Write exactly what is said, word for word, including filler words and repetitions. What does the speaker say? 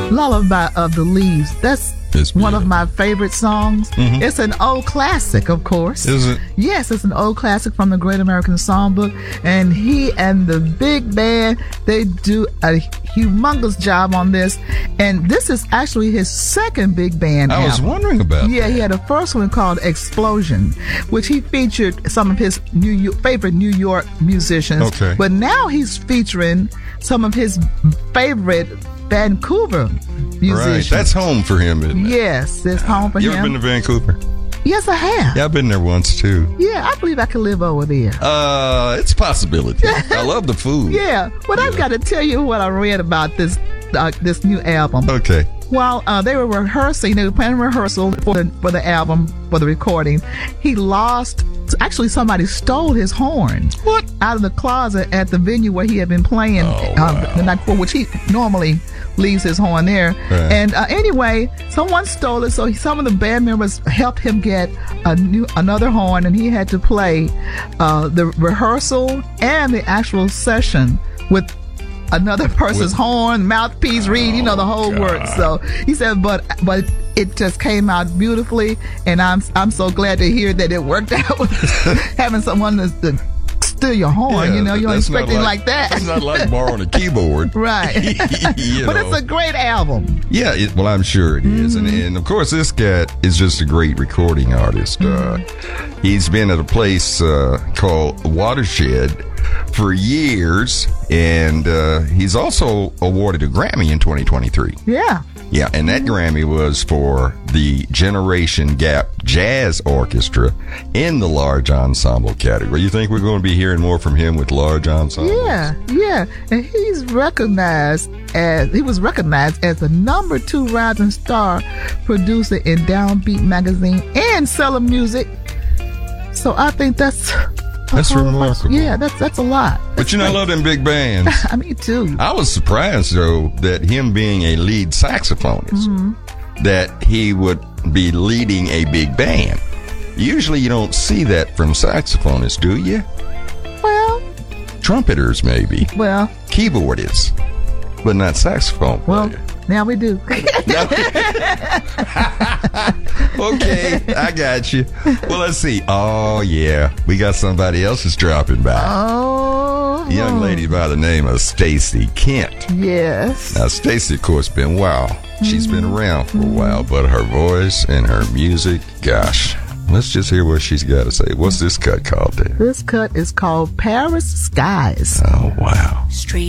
Lullaby of the Leaves. That's It's one of beautiful. my favorite songs. Mhm. It's an old classic, of course. Is it? Yes, it's an old classic from the Great American Songbook. And he and the big band, they do a humongous job on this. And this is actually his second big band I was album. wondering about Yeah, he had a first one called Explosion, which he featured some of his New York, favorite New York musicians. Okay. But now he's featuring some of his favorite Vancouver musicians. Right. That's home for him, isn't it? Yes, it's home for You him. ever been to Vancouver? Yes, I have. Yeah, I've been there once too. Yeah, I believe I could live over there. Uh, it's a possibility. I love the food. Yeah, but I've got to tell you what I read about this uh, this new album. Okay. While uh, they were rehearsing, they were planning rehearsal for the, for the album, for the recording, he lost, actually somebody stole his horn. What? Out of the closet at the venue where he had been playing Oh, uh, wow. the night before, which he normally leaves his horn there. Right. And uh, anyway, someone stole it, so he, some of the band members helped him get a new another horn, and he had to play uh, the rehearsal and the actual session with another person's With- horn, mouthpiece, reed, you know, the whole God. works. So he said, but but it just came out beautifully, and I'm I'm so glad to hear that it worked out with having someone to, to steal your horn. Yeah, you know, you don't that's not expect it like that. It's not like borrowing a keyboard. Right. You But know. it's a great album. Yeah, it, well, I'm sure it is. And, and of course, this cat is just a great recording artist. Uh, he's been at a place uh, called Watershed for years, and uh, he's also awarded a Grammy in twenty twenty-three. Yeah. Yeah, and that Grammy was for the Generation Gap Jazz Orchestra in the large ensemble category. You think we're going to be hearing more from him with large ensembles? Yeah, yeah, and he's recognized as he was recognized as the number two rising star producer in Downbeat magazine and Cellar Music. So I think that's a That's whole lot. remarkable. Yeah, that's that's a lot. But you know, I love them big bands. I mean, too. I was surprised, though, that him being a lead saxophonist, Mm-hmm. that he would be leading a big band. Usually you don't see that from saxophonists, do you? Well, Trumpeters, maybe. well, Keyboardists, but not saxophone well. player. Now we do. Okay, I got you. Well, let's see. Oh, yeah. We got somebody else that's dropping by. Oh, A young lady by the name of Stacey Kent. yes. Now, Stacey, of course, been wow. She's been around for a while, but her voice and her music, gosh. Let's just hear what she's got to say. What's this cut called there? This cut is called Paris Skies. Oh, wow. Street.